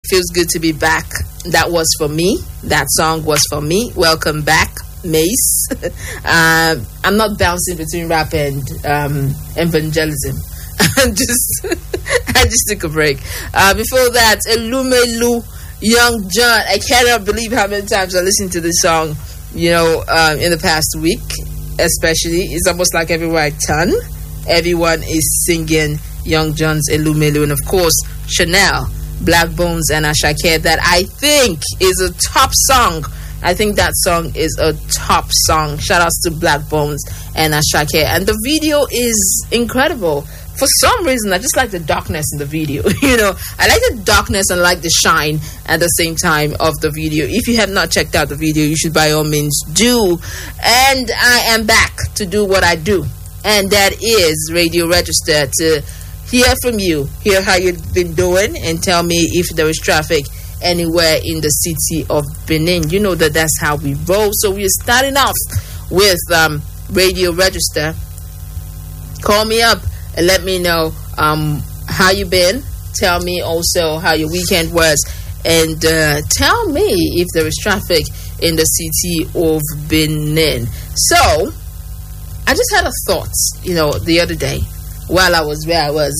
Feels good to be back. That was for me. That song was for me. Welcome back, Mace. I'm not bouncing between rap and evangelism. I just took a break. Before that, Elumelu, Young John. I cannot believe how many times I listened to this song, in the past week, especially. It's almost like everywhere I turn, everyone is singing Young John's Elumelu, and of course, Chanel, Black Bones, and Ashake. That I think is a top song. I think that song is a top song. Shout outs to Black Bones and Ashake. And the video is incredible. For some reason, I just like the darkness in the video. I like the darkness and like the shine at the same time of the video. If you have not checked out the video, you should by all means do. And I am back to do what I do. And that is Radio Register, to hear from you, hear how you've been doing, and tell me if there is traffic anywhere in the city of Benin. You know that's how we roll. So we're starting off with Radio Register. Call me up and let me know how you been. Tell me also how your weekend was, and tell me if there is traffic in the city of Benin. So I just had a thought, the other day while I was where I was.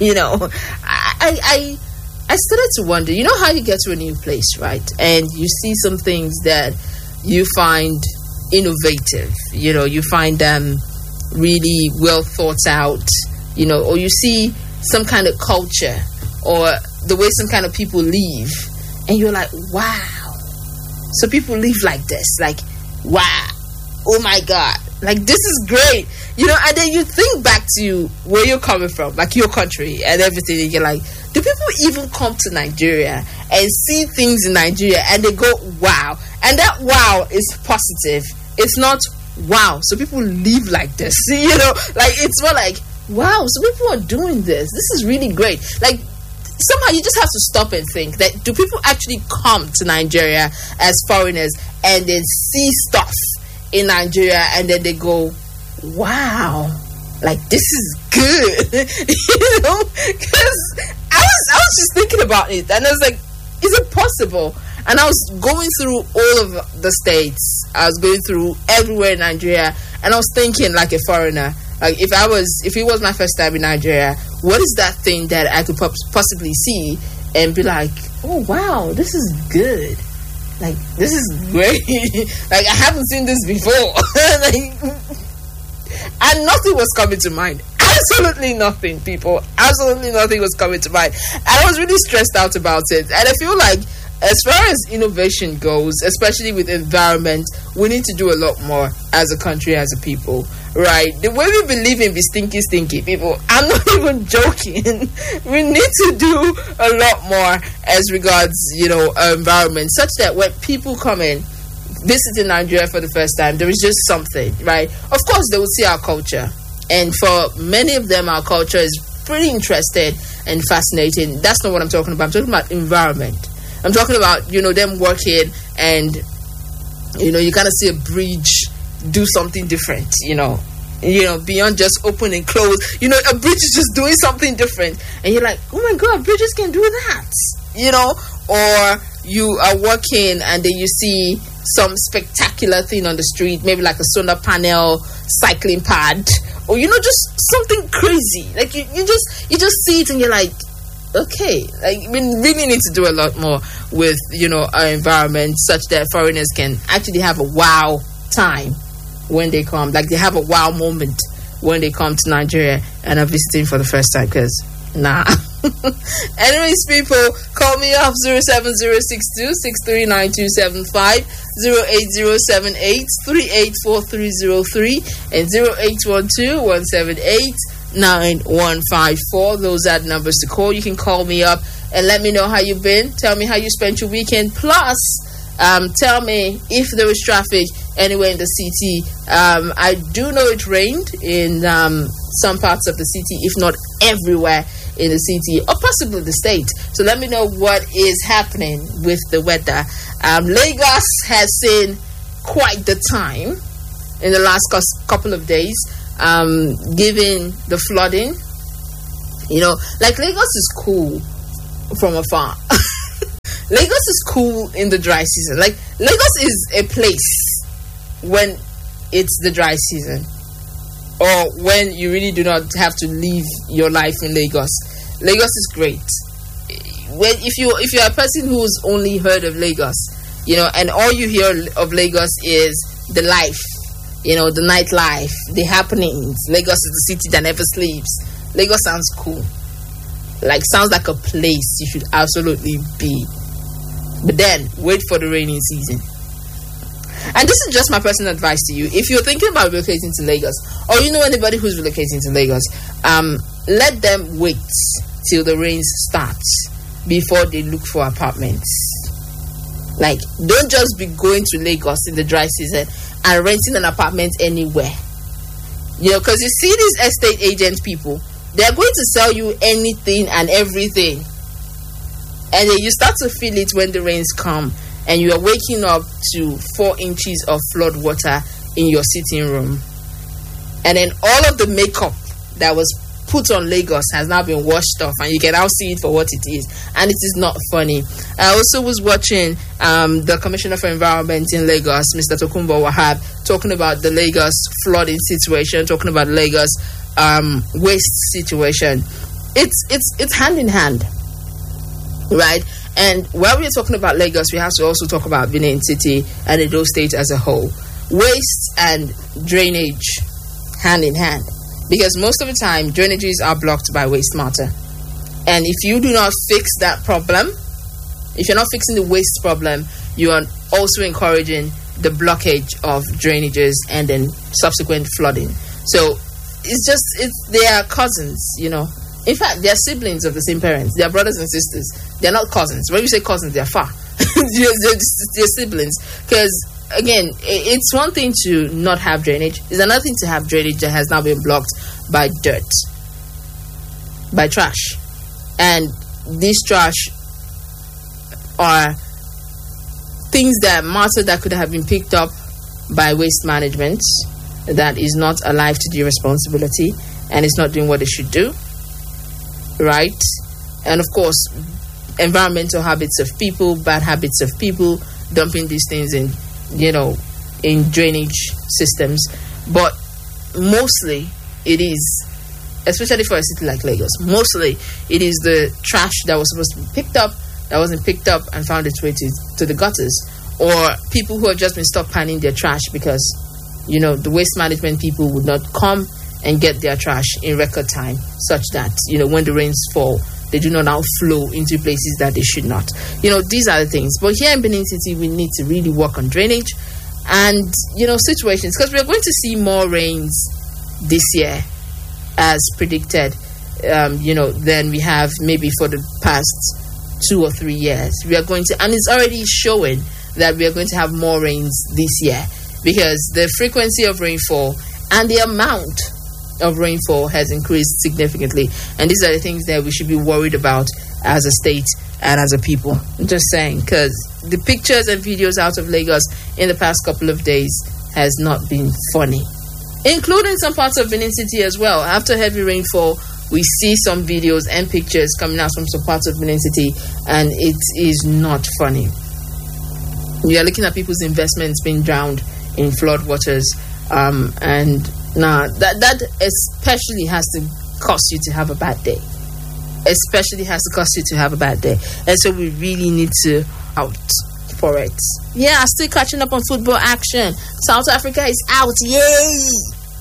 I started to wonder, how you get to a new place, right? And you see some things that you find innovative, you find them really well thought out, or you see some kind of culture or the way some kind of people live, and you're like, wow, so people live like this, like, wow, oh my God, like, this is great, and then you think back to where you're coming from, like your country and everything, and you're like, do people even come to Nigeria and see things in Nigeria and they go, wow? And that wow is positive. It's not, wow, so people live like this. Like, it's more like, wow, so people are doing this. This is really great. Like, somehow you just have to stop and think that, do people actually come to Nigeria as foreigners and then see stuff in Nigeria and then they go, wow, like, this is good. Because I was just thinking about it, and I was like, is it possible? And I was going through all of the states. I was going through everywhere in Nigeria, and I was thinking like a foreigner, like, if it was my first time in Nigeria, what is that thing that I could possibly see and be like, oh wow, this is good, like, this is great. Like, I haven't seen this before. And nothing was coming to mind. Absolutely nothing, people. Absolutely nothing was coming to mind. And I was really stressed out about it. And I feel like, as far as innovation goes, especially with environment, we need to do a lot more as a country, as a people, right? The way we believe in be stinky, people. I'm not even joking. We need to do a lot more as regards, environment, such that when people come in, visiting Nigeria for the first time, there is just something, right? Of course, they will see our culture. And for many of them, our culture is pretty interesting and fascinating. That's not what I'm talking about. I'm talking about environment. I'm talking about, them working and, you kind of see a bridge do something different, beyond just open and close. A bridge is just doing something different. And you're like, oh my God, bridges can do that, Or you are working and then you see some spectacular thing on the street, maybe like a solar panel, cycling pad, or just something crazy. Like you just see it and you're like, okay, like we really need to do a lot more with our environment, such that foreigners can actually have a wow time when they come. Like, they have a wow moment when they come to Nigeria and are visiting for the first time. Because anyways, people, call me up 07062 639275, 08078 384303, and 0812 178 9154. Those are the numbers to call. You can call me up and let me know how you've been. Tell me how you spent your weekend. Plus, tell me if there was traffic anywhere in the city. I do know it rained in some parts of the city, if not everywhere in the city, or possibly the state. So let me know what is happening with the weather. Lagos has seen quite the time in the last couple of days, given the flooding. Like, Lagos is cool from afar. Lagos is cool in the dry season. Like, Lagos is a place when it's the dry season, or when you really do not have to live your life in Lagos. Lagos is great. When if you're a person who's only heard of Lagos, and all you hear of Lagos is the life, the nightlife, the happenings. Lagos is the city that never sleeps. Lagos sounds cool. Sounds like a place you should absolutely be. But then, wait for the rainy season. And this is just my personal advice to you. If you're thinking about relocating to Lagos, or you know anybody who's relocating to Lagos, let them wait till the rain starts before they look for apartments. Don't just be going to Lagos in the dry season and renting an apartment anywhere. Because you see these estate agent people, they're going to sell you anything and everything. And then you start to feel it when the rains come and you are waking up to 4 inches of flood water in your sitting room. And then all of the makeup that was put on Lagos has now been washed off, and you can now see it for what it is, and it is not funny. I also was watching the Commissioner for Environment in Lagos, Mr. Tokunbo Wahab, talking about the Lagos flooding situation, talking about Lagos waste situation. It's hand in hand, right? And while we're talking about Lagos, we have to also talk about Benin City and Edo State as a whole. Waste and drainage hand in hand. Because most of the time, drainages are blocked by waste matter. And if you do not fix that problem, if you're not fixing the waste problem, you are also encouraging the blockage of drainages and then subsequent flooding. So they are cousins, In fact, they are siblings of the same parents. They are brothers and sisters. They're not cousins. When you say cousins, they're far. they're siblings. Because again, it's one thing to not have drainage. It's another thing to have drainage that has now been blocked by dirt, by trash. And these trash are things that matter that could have been picked up by waste management that is not alive to the responsibility and is not doing what it should do, right? And of course, environmental habits of people, bad habits of people, dumping these things in drainage systems. But mostly it is, especially for a city like Lagos, mostly it is the trash that was supposed to be picked up that wasn't picked up and found its way to the gutters, or people who have just been stockpiling their trash because the waste management people would not come and get their trash in record time, such that when the rains fall, they do not now flow into places that they should not. These are the things. But here in Benin City, we need to really work on drainage and, situations, because we're going to see more rains this year as predicted, than we have maybe for the past 2 or 3 years. We are going to, and it's already showing that we are going to have more rains this year, because the frequency of rainfall and the amount of rainfall has increased significantly, and these are the things that we should be worried about as a state and as a people. I'm just saying, because the pictures and videos out of Lagos in the past couple of days has not been funny, including some parts of Benin City as well. After heavy rainfall, we see some videos and pictures coming out from some parts of Benin City, and it is not funny. We are looking at people's investments being drowned in flood waters, and that especially has to cost you to have a bad day. Especially has to cost you to have a bad day. And so we really need to out for it. Yeah, still catching up on football action. South Africa is out. Yay!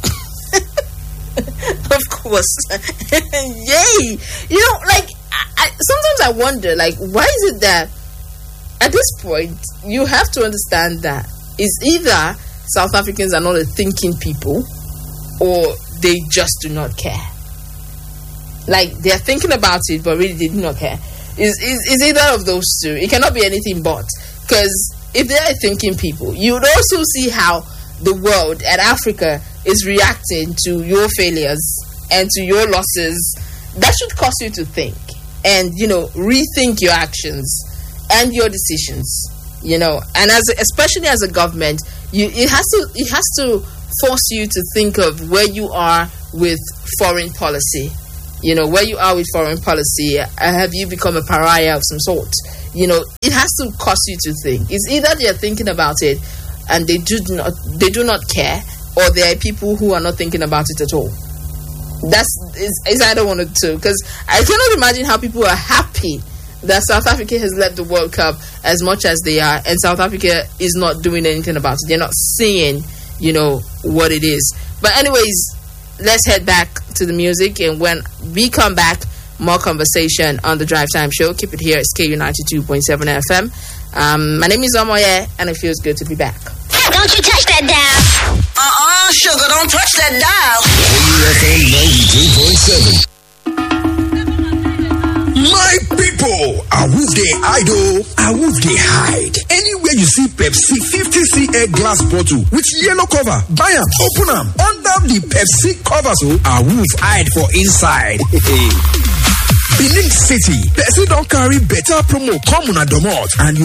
Of course. Yay! Sometimes I wonder, why is it that at this point you have to understand that it's either South Africans are not a thinking people, or they just do not care. They're thinking about it, but really they do not care. It's either of those two. It cannot be anything but. Because if they're thinking people, you would also see how the world and Africa is reacting to your failures and to your losses. That should cause you to think and, rethink your actions and your decisions, and especially as a government, it has to force you to think of where you are with foreign policy. Where you are with foreign policy. Have you become a pariah of some sort? it has to cause you to think. It's either they're thinking about it and they do not care, or there are people who are not thinking about it at all. It's either one or two, because I cannot imagine how people are happy that South Africa has led the World Cup as much as they are, and South Africa is not doing anything about it. They're not seeing, what it is. But anyways, let's head back to the music, and when we come back, more conversation on the Drive Time Show. Keep it here. It's KU 92.7 FM. My name is Omoye, and it feels good to be back. Don't you touch that dial. Sugar, don't touch that dial. KU 92.7. My people, awoof they idle, awoof they hide. Anywhere you see Pepsi 50cl glass bottle with yellow cover, buy them, open them. Under the Pepsi cover, so awoof hide for inside. Benin City, Pepsi don't carry better promo come on a domot, and you